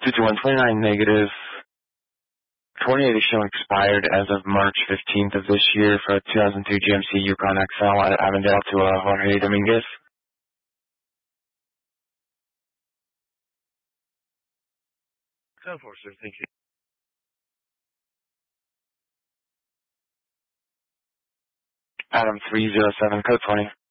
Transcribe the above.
22129 negative. 28 is showing expired as of March 15th of this year for a 2002 GMC Yukon XL at Avondale to Jorge Dominguez. 10-4, sir. Thank you. Adam 307, code 20.